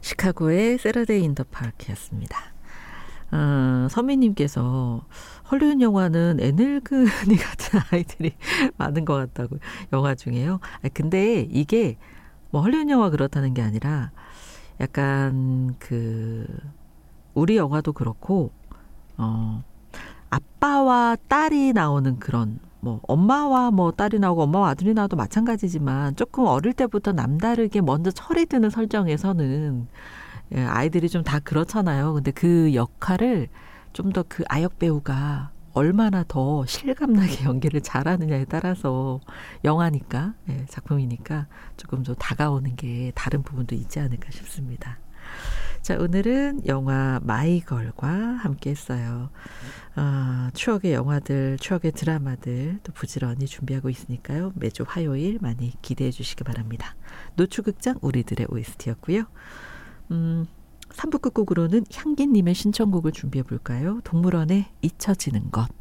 시카고의 세러데이 인 더 파크였습니다. 서미님께서 헐리우드 영화는 애늙은이 같은 아이들이 많은 것 같다고 영화 중에요. 근데 이게 뭐 헐리우드 영화 그렇다는 게 아니라 약간 우리 영화도 그렇고 아빠와 딸이 나오는 그런 뭐 엄마와 뭐 딸이 나오고 엄마와 아들이 나와도 마찬가지지만 조금 어릴 때부터 남다르게 먼저 철이 드는 설정에서는 아이들이 좀 다 그렇잖아요. 근데 그 역할을 좀 더 그 아역 배우가 얼마나 더 실감나게 연기를 잘하느냐에 따라서 영화니까, 작품이니까 조금 더 다가오는 게 다른 부분도 있지 않을까 싶습니다. 자, 오늘은 영화 마이걸과 함께 했어요. 추억의 영화들, 추억의 드라마들 또 부지런히 준비하고 있으니까요. 매주 화요일 많이 기대해 주시기 바랍니다. 노추극장 우리들의 OST였고요. 3부 끝곡으로는 향기님의 신청곡을 준비해 볼까요? 동물원의 잊혀지는 것.